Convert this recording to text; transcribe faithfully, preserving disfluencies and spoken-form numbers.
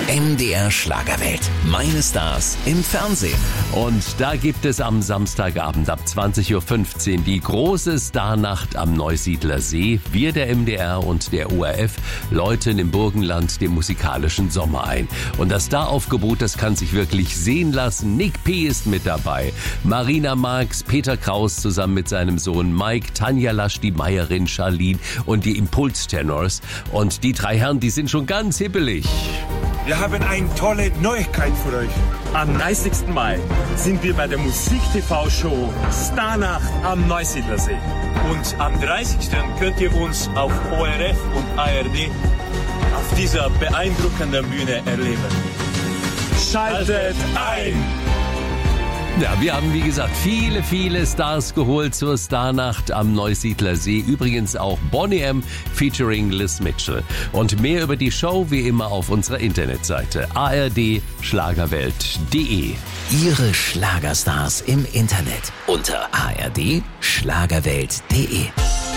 M D R Schlagerwelt. Meine Stars im Fernsehen. Und da gibt es am Samstagabend ab zwanzig Uhr fünfzehn die große Starnacht am Neusiedler See. Wir, der M D R und der O R F, läuten im Burgenland den musikalischen Sommer ein. Und das Staraufgebot, das kann sich wirklich sehen lassen. Nick P. ist mit dabei. Marina Marx, Peter Kraus zusammen mit seinem Sohn Mike, Tanja Lasch, die Meierin, Charlene und die Impulstenors. Und die drei Herren, die sind schon ganz hippelig. Wir haben eine tolle Neuigkeit für euch. Am dreißigsten Mai sind wir bei der Musik-T V-Show Starnacht am Neusiedlersee. Und am dreißigsten könnt ihr uns auf O R F und A R D auf dieser beeindruckenden Bühne erleben. Schaltet ein! Ja, wir haben, wie gesagt, viele, viele Stars geholt zur Starnacht am Neusiedler See. Übrigens auch Boney M. featuring Liz Mitchell. Und mehr über die Show wie immer auf unserer Internetseite a r d schlagerwelt punkt d e. Ihre Schlagerstars im Internet unter a r d schlagerwelt punkt d e.